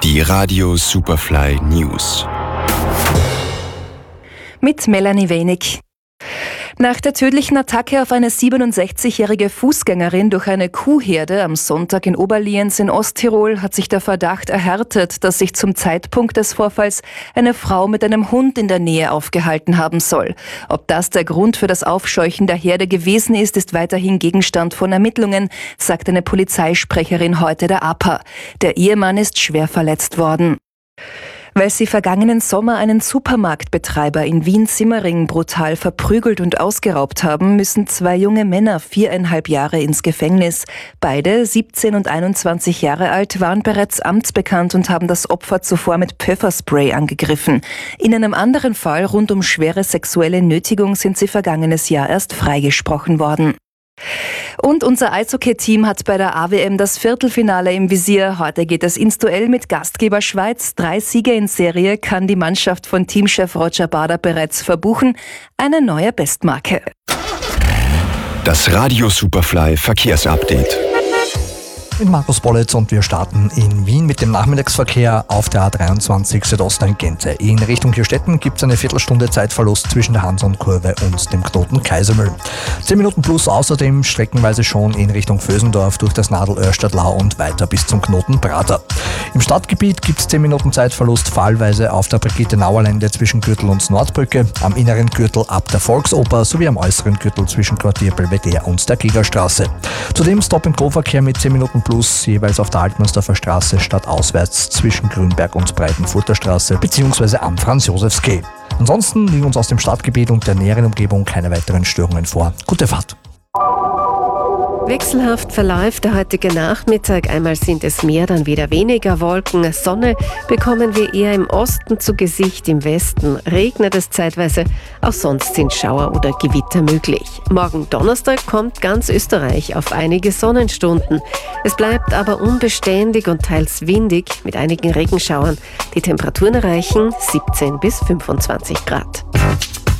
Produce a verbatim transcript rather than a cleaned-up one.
Die Radio Superfly News. Mit Melanie Wenig. Nach der tödlichen Attacke auf eine siebenundsechzigjährige Fußgängerin durch eine Kuhherde am Sonntag in Oberlienz in Osttirol hat sich der Verdacht erhärtet, dass sich zum Zeitpunkt des Vorfalls eine Frau mit einem Hund in der Nähe aufgehalten haben soll. Ob das der Grund für das Aufscheuchen der Herde gewesen ist, ist weiterhin Gegenstand von Ermittlungen, sagt eine Polizeisprecherin heute der A P A. Der Ehemann ist schwer verletzt worden. Weil sie vergangenen Sommer einen Supermarktbetreiber in Wien-Simmering brutal verprügelt und ausgeraubt haben, müssen zwei junge Männer viereinhalb Jahre ins Gefängnis. Beide, siebzehn und einundzwanzig Jahre alt, waren bereits amtsbekannt und haben das Opfer zuvor mit Pfefferspray angegriffen. In einem anderen Fall rund um schwere sexuelle Nötigung sind sie vergangenes Jahr erst freigesprochen worden. Und unser Eishockey-Team hat bei der A W M das Viertelfinale im Visier. Heute geht es ins Duell mit Gastgeber Schweiz. Drei Siege in Serie kann die Mannschaft von Teamchef Roger Bader bereits verbuchen. Eine neue Bestmarke. Das Radio Superfly Verkehrsupdate. Mit Markus Bollitz und wir starten in Wien mit dem Nachmittagsverkehr auf der A dreiundzwanzig Südosttangente. In Richtung Kirstetten gibt es eine Viertelstunde Zeitverlust zwischen der Hanson-Kurve und dem Knoten Kaisermühl. Zehn Minuten plus außerdem streckenweise schon in Richtung Vösendorf durch das Nadelöhr-Stadtlau und weiter bis zum Knoten Prater. Im Stadtgebiet gibt es zehn Minuten Zeitverlust fallweise auf der Brigitte-Nauer-Lände zwischen Gürtel und Nordbrücke, am inneren Gürtel ab der Volksoper sowie am äußeren Gürtel zwischen Quartier Belvedere und der Gigerstraße. Zudem Stop-and-Go-Verkehr mit zehn Minuten plus jeweils auf der Altmannsdorfer Straße stadtauswärts zwischen Grünberg und Breitenfurter Straße bzw. am Franz-Josefs-Quai. Ansonsten liegen uns aus dem Stadtgebiet und der näheren Umgebung keine weiteren Störungen vor. Gute Fahrt! Wechselhaft verläuft der heutige Nachmittag. Einmal sind es mehr, dann wieder weniger Wolken. Sonne bekommen wir eher im Osten zu Gesicht, im Westen regnet es zeitweise. Auch sonst sind Schauer oder Gewitter möglich. Morgen Donnerstag kommt ganz Österreich auf einige Sonnenstunden. Es bleibt aber unbeständig und teils windig mit einigen Regenschauern. Die Temperaturen erreichen siebzehn bis fünfundzwanzig Grad.